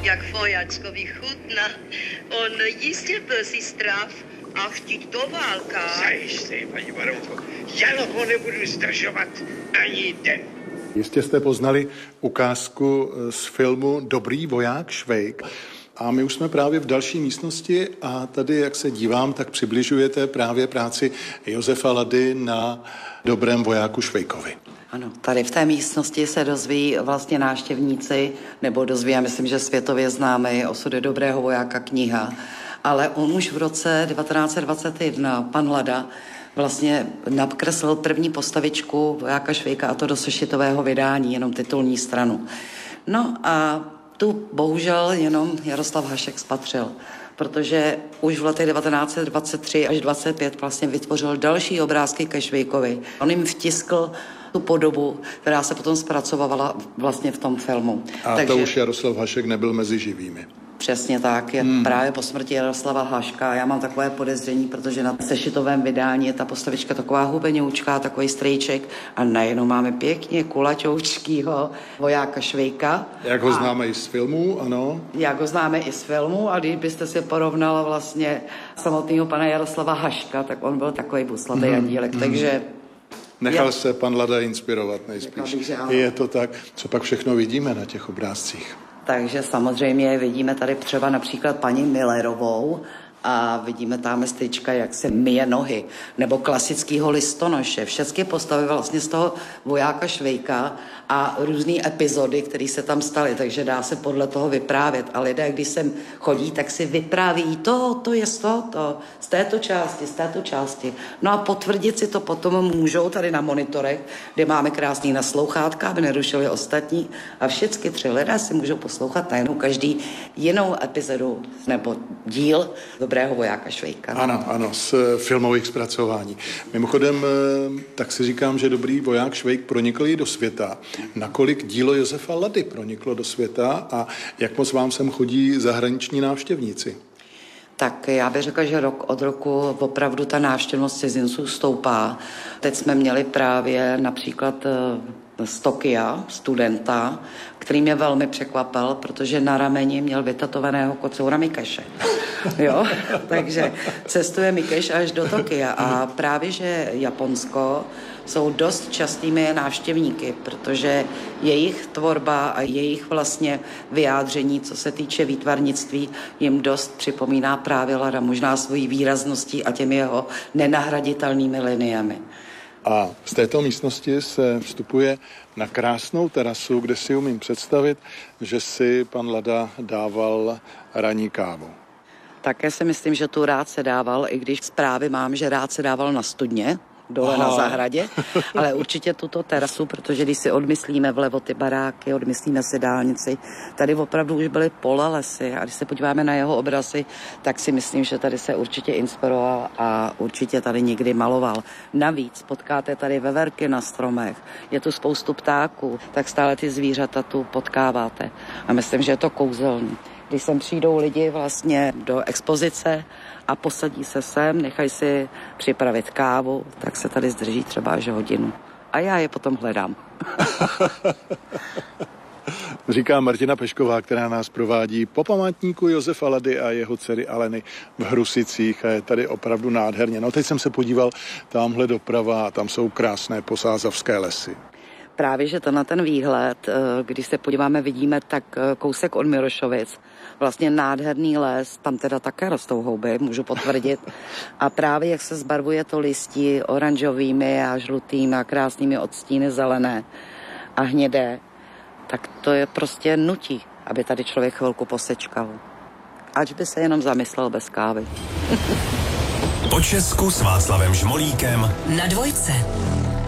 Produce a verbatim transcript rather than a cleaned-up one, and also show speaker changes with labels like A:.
A: jak vojačkovi chutná. On jistě byl si strav a chtít do válka.
B: Zajisté, paní baronko. Já ho nebudu zdržovat ani den.
C: Jistě jste poznali ukázku z filmu Dobrý voják Švejk. A my už jsme právě v další místnosti a tady, jak se dívám, tak přibližujete právě práci Josefa Lady na Dobrém vojáku Švejkovi.
D: Ano, tady v té místnosti se dozví vlastně návštěvníci, nebo dozví, já myslím, že světově známý Osudy dobrého vojáka kniha, ale on už v roce devatenáct set dvacet jedna, pan Lada, vlastně nakreslil první postavičku vojáka Švejka, a to do sešitového vydání, jenom titulní stranu. No a tu bohužel jenom Jaroslav Hašek spatřil, protože už v letech devatenáct set dvacet tři až dvacet pět vlastně vytvořil další obrázky ke Švejkovi. On jim vtiskl tu podobu, která se potom zpracovala vlastně v tom filmu.
C: A Takže... to už Jaroslav Hašek nebyl mezi živými.
D: Přesně tak, je hmm. právě po smrti Jaroslava Haška. Já mám takové podezření, protože na sešitovém vydání je ta postavička taková hubeňoučká, takový strejček a najednou máme pěkně kulaťoučkýho vojáka Švejka.
C: Jak ho
D: a
C: známe i z filmů, ano.
D: Jak ho známe i z filmů a kdybyste si porovnala vlastně samotného pana Jaroslava Haška, tak on byl takový buslatý hmm. andílek, hmm. takže...
C: Nechal je... se pan Lada inspirovat nejspíš. Bych, je to tak. Co pak všechno vidíme na těch obrázcích?
D: Takže samozřejmě vidíme tady třeba například paní Millerovou a vidíme tam styčka, jak se myje nohy, nebo klasického listonoše. Všechny postavy vlastně z toho vojáka Švejka a různé epizody, které se tam staly, takže dá se podle toho vyprávět. A lidé, když sem chodí, tak si vypráví to, to je z tohoto, z této části, z této části. No a potvrdit si to potom můžou tady na monitorech, kde máme krásný naslouchátka, aby nerušili ostatní. A všechny tři lidé si můžou poslouchat najednou každý jinou epizodu nebo díl Dobrého vojáka Švejka.
C: Ano, ano, z filmových zpracování. Mimochodem, tak si říkám, že Dobrý voják Švejk pronikl i do světa. Nakolik dílo Josefa Lady proniklo do světa a jak moc vám sem chodí zahraniční návštěvníci?
D: Tak já bych řekla, že rok od roku opravdu ta návštěvnost cizinců stoupá. Teď jsme měli právě například z Tokia studenta, který mě velmi překvapil, protože na rameni měl vytetovaného kocoura Mikeše. Jo? Takže cestuje Mikeš až do Tokia a právě, že Japonsko jsou dost častými návštěvníky, protože jejich tvorba a jejich vlastně vyjádření, co se týče výtvarnictví, jim dost připomíná právě Lada, možná svojí výrazností a těmi jeho nenahraditelnými liniemi.
C: A z této místnosti se vstupuje na krásnou terasu, kde si umím představit, že si pan Lada dával ranní kávu. Také
D: si myslím, že tu rád se dával, i když zprávy mám, že rád se dával na studně, dole Aha. na zahradě, ale určitě tuto terasu, protože když si odmyslíme vlevo ty baráky, odmyslíme si dálnici, tady opravdu už byly pole lesy a když se podíváme na jeho obrazy, tak si myslím, že tady se určitě inspiroval a určitě tady někdy maloval. Navíc potkáte tady veverky na stromech, je tu spoustu ptáků, tak stále ty zvířata tu potkáváte a myslím, že je to kouzelný. Když sem přijdou lidi vlastně do expozice a posadí se sem, nechají si připravit kávu, tak se tady zdrží třeba až hodinu. A já je potom hledám.
C: Říká Martina Pešková, která nás provádí po památníku Josefa Lady a jeho dcery Aleny v Hrusicích a je tady opravdu nádherně. No teď jsem se podíval tamhle doprava a tam jsou krásné posázavské lesy.
D: Právě, že to na ten výhled, když se podíváme, vidíme tak kousek od Mirošovic, vlastně nádherný les, tam teda také rostou houby, můžu potvrdit. A právě jak se zbarvuje to listí oranžovými a žlutými a krásnými odstíny zelené a hnědé, tak to je prostě nutí, aby tady člověk chvilku posečkal. Ač by se jenom zamyslel bez kávy.
E: Po Česku s Václavem Žmolíkem
F: na Dvojce.